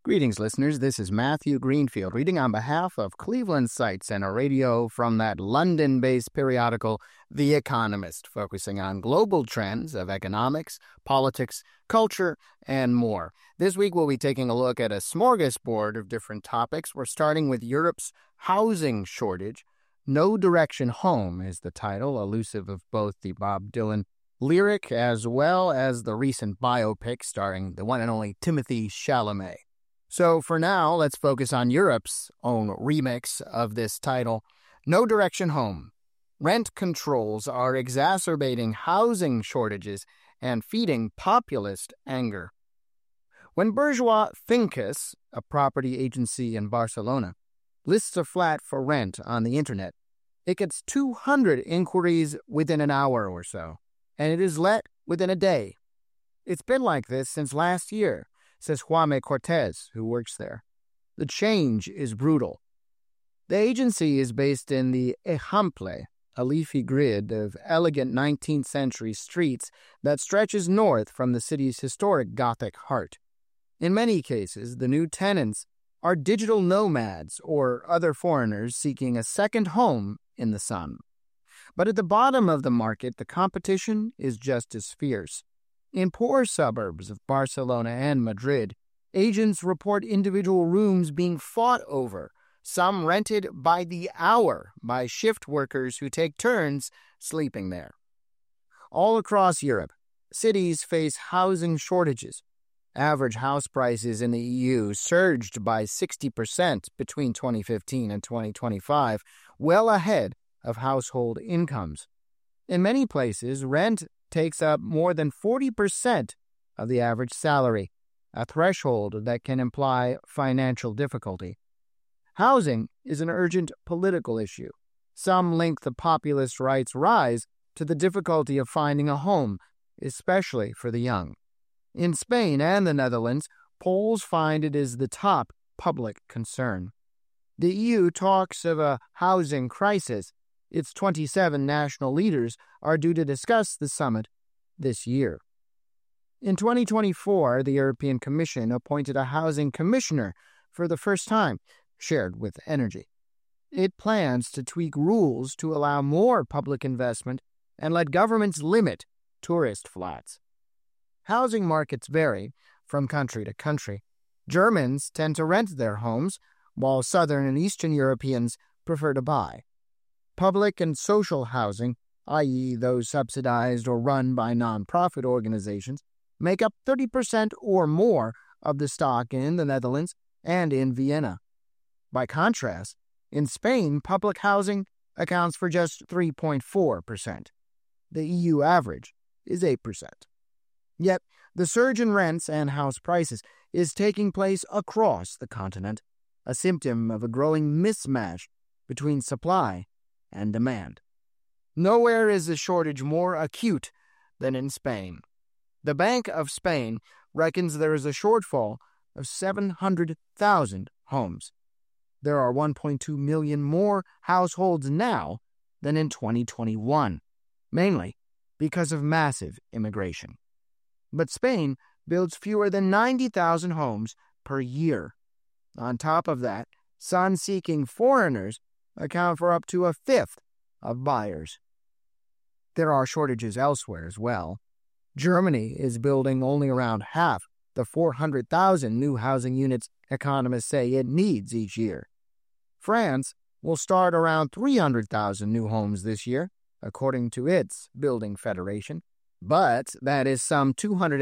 Greetings, listeners. This is Matthew Greenfield reading on behalf of Cleveland Sites and a radio from that London-based periodical, The Economist, focusing on global trends of economics, politics, culture, and more. This week we'll be taking a look at a smorgasbord of different topics. We're starting with Europe's housing shortage. No Direction Home is the title, elusive of both the Bob Dylan lyric as well as the recent biopic starring the one and only Timothée Chalamet. So for now, let's focus on Europe's own remix of this title, No Direction Home. Rent controls are exacerbating housing shortages and feeding populist anger. When Bourgeois Fincus, a property agency in Barcelona, lists a flat for rent on the internet, it gets 200 inquiries within an hour or so, and it is let within a day. It's been like this since last year, says Jaime Cortez, who works there. The change is brutal. The agency is based in the Ejample, a leafy grid of elegant 19th century streets that stretches north from the city's historic Gothic heart. In many cases, the new tenants are digital nomads or other foreigners seeking a second home in the sun. But at the bottom of the market, the competition is just as fierce. In poor suburbs of Barcelona and Madrid, agents report individual rooms being fought over, some rented by the hour by shift workers who take turns sleeping there. All across Europe, cities face housing shortages. Average house prices in the EU surged by 60% between 2015 and 2025, well ahead of household incomes. In many places, rent takes up more than 40% of the average salary, a threshold that can imply financial difficulty. Housing is an urgent political issue. Some link the populist right's rise to the difficulty of finding a home, especially for the young. In Spain and the Netherlands, polls find it is the top public concern. The EU talks of a housing crisis. Its 27 national leaders are due to discuss the summit this year. In 2024, the European Commission appointed a housing commissioner for the first time, shared with Energy. It plans to tweak rules to allow more public investment and let governments limit tourist flats. Housing markets vary from country to country. Germans tend to rent their homes, while Southern and Eastern Europeans prefer to buy. Public and social housing, i.e. those subsidized or run by nonprofit organizations, make up 30% or more of the stock in the Netherlands and in Vienna. By contrast, in Spain, public housing accounts for just 3.4%. The EU average is 8%. Yet, the surge in rents and house prices is taking place across the continent, a symptom of a growing mismatch between supply and demand. Nowhere is the shortage more acute than in Spain. The Bank of Spain reckons there is a shortfall of 700,000 homes. There are 1.2 million more households now than in 2021, mainly because of massive immigration. But Spain builds fewer than 90,000 homes per year. On top of that, sun-seeking foreigners account for up to a fifth of buyers. There are shortages elsewhere as well. Germany is building only around half the 400,000 new housing units economists say it needs each year. France will start around 300,000 new homes this year, according to its building federation, but that is some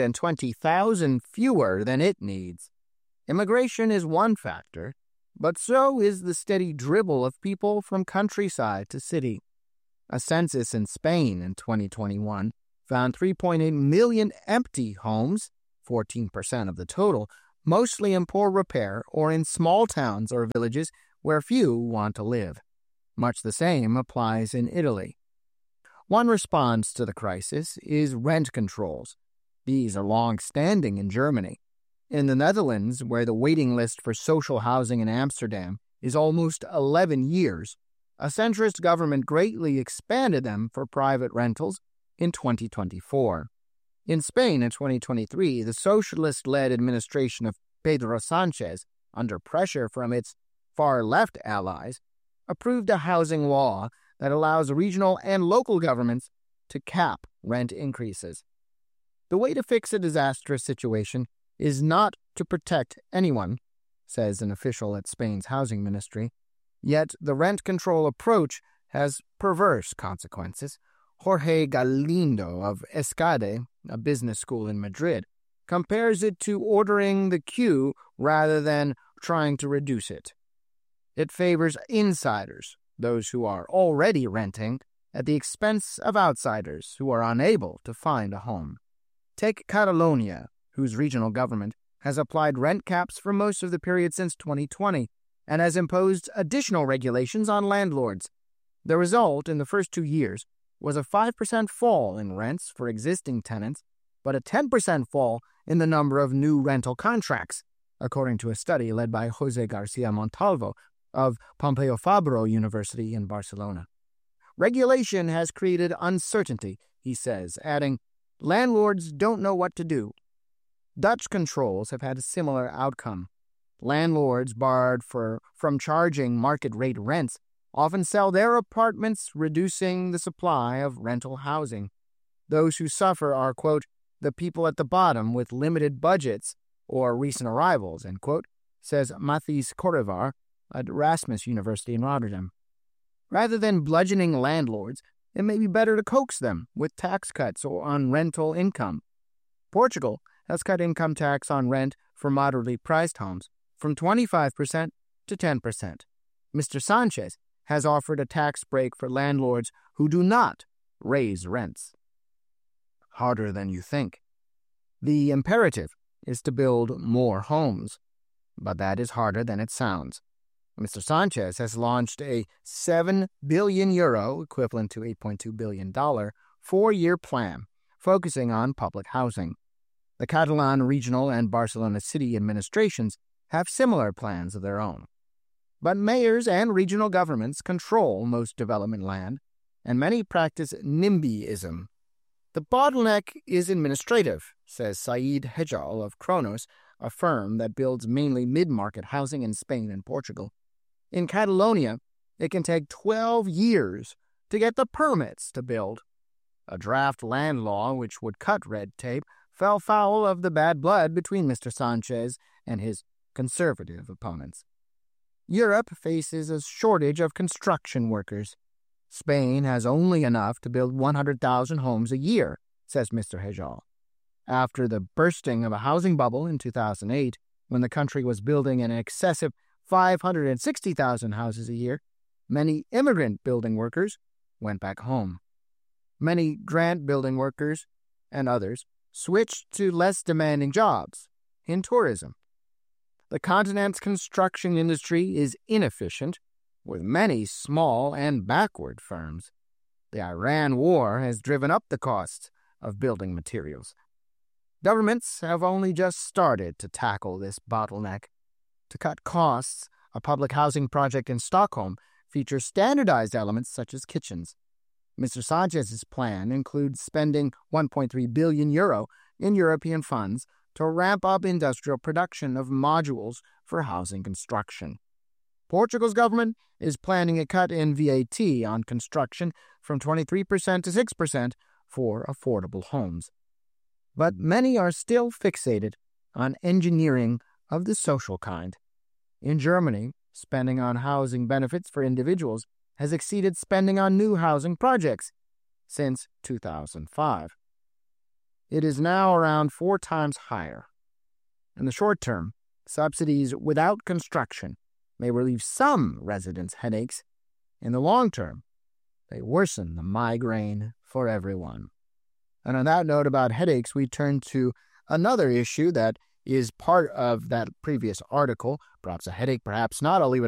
220,000 fewer than it needs. Immigration is one factor, but so is the steady dribble of people from countryside to city. A census in Spain in 2021 found 3.8 million empty homes, 14% of the total, mostly in poor repair or in small towns or villages where few want to live. Much the same applies in Italy. One response to the crisis is rent controls. These are long-standing in Germany. In the Netherlands, where the waiting list for social housing in Amsterdam is almost 11 years, a centrist government greatly expanded them for private rentals in 2024. In Spain in 2023, the socialist-led administration of Pedro Sanchez, under pressure from its far-left allies, approved a housing law that allows regional and local governments to cap rent increases. The way to fix a disastrous situation is not to protect anyone, says an official at Spain's housing ministry. Yet the rent control approach has perverse consequences. Jorge Galindo of ESCADE, a business school in Madrid, compares it to ordering the queue rather than trying to reduce it. It favors insiders, those who are already renting, at the expense of outsiders who are unable to find a home. Take Catalonia, whose regional government has applied rent caps for most of the period since 2020 and has imposed additional regulations on landlords. The result in the first 2 years was a 5% fall in rents for existing tenants, but a 10% fall in the number of new rental contracts, according to a study led by José García Montalvo of Pompeu Fabra University in Barcelona. Regulation has created uncertainty, he says, adding, landlords don't know what to do. Dutch controls have had a similar outcome. Landlords barred from charging market-rate rents often sell their apartments, reducing the supply of rental housing. Those who suffer are, quote, the people at the bottom with limited budgets or recent arrivals, end quote, says Matthijs Correvaar at Erasmus University in Rotterdam. Rather than bludgeoning landlords, it may be better to coax them with tax cuts or on rental income. Portugal has cut income tax on rent for moderately priced homes from 25% to 10%. Mr. Sanchez has offered a tax break for landlords who do not raise rents. Harder than you think. The imperative is to build more homes, but that is harder than it sounds. Mr. Sanchez has launched a €7 billion, equivalent to $8.2 billion, 4-year plan focusing on public housing. The Catalan regional and Barcelona city administrations have similar plans of their own. But mayors and regional governments control most development land, and many practice NIMBYism. The bottleneck is administrative, says Said Hejal of Kronos, a firm that builds mainly mid-market housing in Spain and Portugal. In Catalonia, it can take 12 years to get the permits to build. A draft land law which would cut red tape fell foul of the bad blood between Mr. Sanchez and his conservative opponents. Europe faces a shortage of construction workers. Spain has only enough to build 100,000 homes a year, says Mr. Hejal. After the bursting of a housing bubble in 2008, when the country was building an excessive 560,000 houses a year, many immigrant building workers went back home. Many grant building workers and others switched to less demanding jobs in tourism. The continent's construction industry is inefficient, with many small and backward firms. The Iran war has driven up the costs of building materials. Governments have only just started to tackle this bottleneck. To cut costs, a public housing project in Stockholm features standardized elements such as kitchens. Mr. Sanchez's plan includes spending €1.3 billion in European funds to ramp up industrial production of modules for housing construction. Portugal's government is planning a cut in VAT on construction from 23% to 6% for affordable homes. But many are still fixated on engineering of the social kind. In Germany, spending on housing benefits for individuals has exceeded spending on new housing projects since 2005. It is now around 4 times higher. In the short term, subsidies without construction may relieve some residents' headaches. In the long term, they worsen the migraine for everyone. And on that note about headaches, we turn to another issue that is part of that previous article. Perhaps a headache, perhaps not. I'll leave it